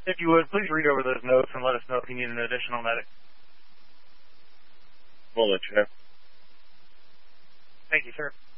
If you would, please read over those notes and let us know if you need an additional medic. We'll let you know. Thank you, sir.